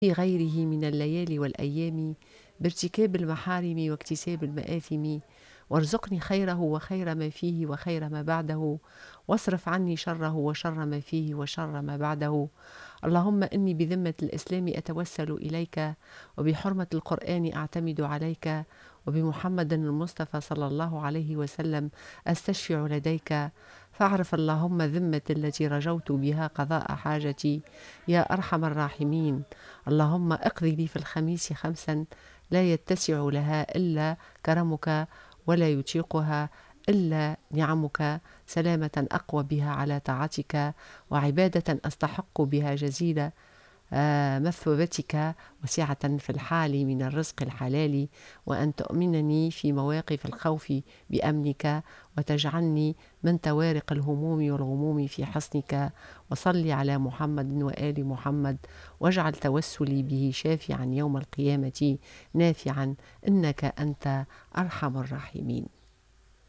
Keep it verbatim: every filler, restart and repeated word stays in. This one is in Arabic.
في غيره من الليالي والأيام بارتكاب المحارم واكتساب المآثم، وارزقني خيره وخير ما فيه وخير ما بعده، واصرف عني شره وشر ما فيه وشر ما بعده. اللهم إني بذمة الإسلام أتوسل إليك، وبحرمة القرآن أعتمد عليك، وبمحمد المصطفى صلى الله عليه وسلم أستشفع لديك. فاعرف اللهم ذمة التي رجوت بها قضاء حاجتي يا أرحم الراحمين. اللهم اقضي لي في الخميس خمسا لا يتسع لها إلا كرمك، ولا يطيقها إلا نعمك، سلامة أقوى بها على طاعتك، وعبادة أستحق بها جزيل آه، مثوبتك، وسعة في الحال من الرزق الحلال، وأن تؤمنني في مواقف الخوف بأمنك، وتجعلني من توارق الهموم والغموم في حصنك. وصل على محمد وآل محمد، واجعل توسلي به شافعا يوم القيامة نافعا، إنك أنت أرحم الراحمين.